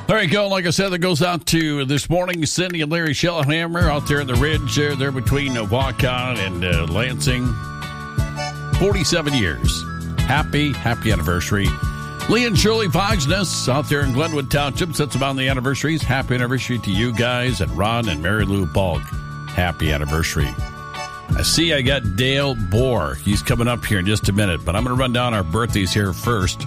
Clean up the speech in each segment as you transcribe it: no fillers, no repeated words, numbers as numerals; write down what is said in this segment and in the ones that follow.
There you go. Like I said, that goes out to this morning, Cindy and Larry Shellhammer out there in the ridge there between Waukon and Lansing. 47 years. Happy anniversary. Lee and Shirley Foxness out there in Glenwood Township. That's about the anniversaries. Happy anniversary to you guys, and Ron and Mary Lou Balk. Happy anniversary. I see I got Dale Bohr. He's coming up here in just a minute, but I'm going to run down our birthdays here first.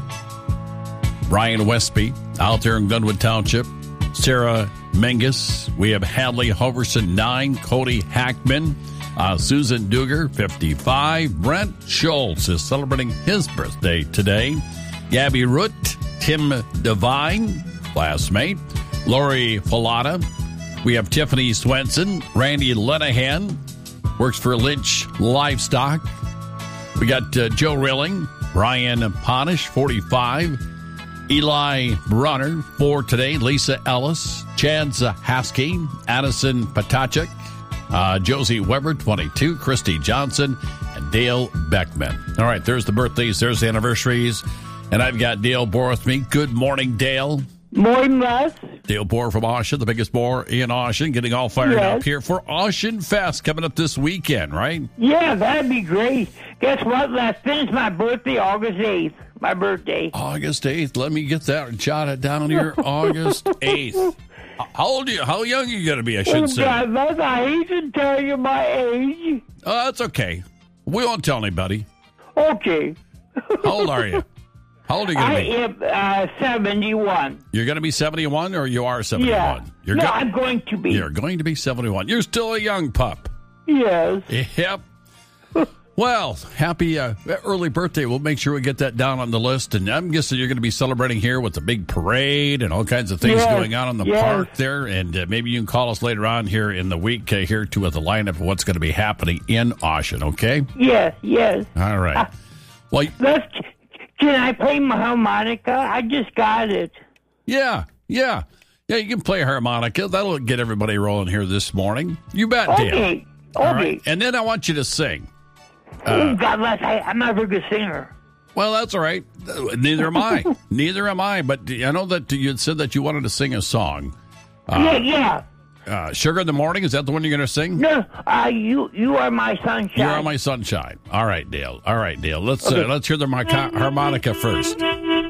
Brian Westby out there in Glenwood Township. Sarah Menges. We have Hadley Hoverson, 9. Cody Hackman. Susan Duger, 55. Brent Schultz is celebrating his birthday today. Gabby Root, Tim Devine, classmate. Lori Falata. We have Tiffany Swenson. Randy Lenahan, works for Lynch Livestock. We got Joe Rilling. Brian Ponish, 45. Eli Brunner, 4 today. Lisa Ellis. Chad Zahaski. Addison Patachik. Josie Weber, 22. Christy Johnson. And Dale Beckman. All right, there's the birthdays. There's the anniversaries. And I've got Dale Bohr with me. Good morning, Dale. Morning, Russ. Dale Bohr from Ocean, the biggest boar in Ocean, getting all fired up here for Ocean Fest coming up this weekend, right? Yeah, that'd be great. Guess what? Let's finish my birthday August 8th. My birthday. August 8th. Let me get that and jot it down here. August 8th. How old are you? How young are you going to be, I should say? God, Russ, I hate to tell you my age. Oh, that's okay. We won't tell anybody. Okay. How old are you? How old are you going to be? I am 71. You're going to be 71, or you are 71? Yeah. I'm going to be. You're going to be 71. You're still a young pup. Yes. Yep. Well, happy early birthday. We'll make sure we get that down on the list. And I'm guessing you're going to be celebrating here with the big parade and all kinds of things going on in the park there. And maybe you can call us later on here in the week here to the lineup of what's going to be happening in Ocean, okay? Yes. All right. Well, can I play my harmonica? I just got it. Yeah, you can play harmonica. That'll get everybody rolling here this morning. You bet, Dale. Okay. All right. And then I want you to sing. God bless. I'm not a very good singer. Well, that's all right. Neither am I. But I know that you had said that you wanted to sing a song. Yeah. Sugar in the Morning, is that the one you're going to sing? No, you are my sunshine. You are my sunshine. All right, Dale. Let's hear the harmonica first.